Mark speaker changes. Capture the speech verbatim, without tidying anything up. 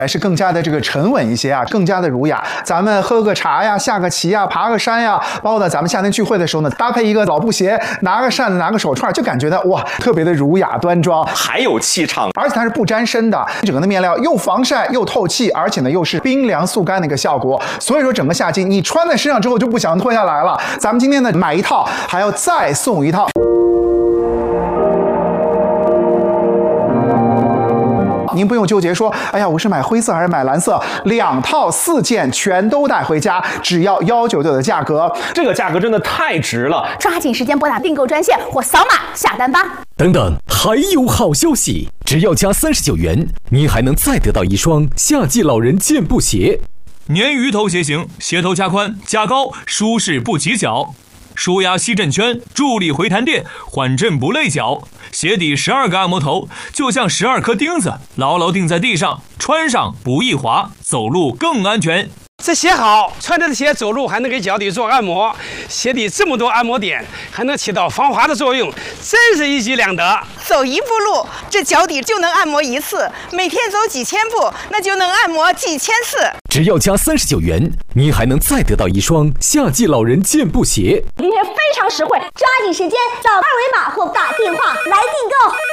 Speaker 1: 还是更加的这个沉稳一些啊，更加的儒雅。咱们喝个茶呀，下个棋呀，爬个山呀，包括呢咱们夏天聚会的时候呢，搭配一个老布鞋，拿个扇子，拿个手串，就感觉到哇，特别的儒雅端庄，
Speaker 2: 还有气场，
Speaker 1: 而且它是不沾身的，整个的面料又防晒又透气，而且呢又是冰凉速干的一个效果。所以说整个夏季你穿在身上之后就不想脱下来了。咱们今天呢买一套，还要再送一套。您不用纠结说，哎呀，我是买灰色还是买蓝色？两套四件全都带回家，只要幺九九的价格，
Speaker 2: 这个价格真的太值了！
Speaker 3: 抓紧时间拨打订购专线或扫码下单吧。
Speaker 4: 等等，还有好消息！只要加三十九元，您还能再得到一双夏季老人健步鞋。
Speaker 5: 鲶鱼头鞋型，鞋头加宽加高，舒适不挤脚。舒压吸震圈，助力回弹垫，缓震不累脚。鞋底十二个按摩头，就像十二颗钉子，牢牢钉在地上，穿上不易滑，走路更安全。
Speaker 6: 这鞋好，穿着的鞋走路还能给脚底做按摩，鞋底这么多按摩点，还能起到防滑的作用，真是一举两得。
Speaker 7: 走一步路，这脚底就能按摩一次；每天走几千步，那就能按摩几千次。
Speaker 4: 只要加三十九元，您还能再得到一双夏季老人健步鞋。
Speaker 3: 今天非常实惠，抓紧时间扫二维码或打电话来订购。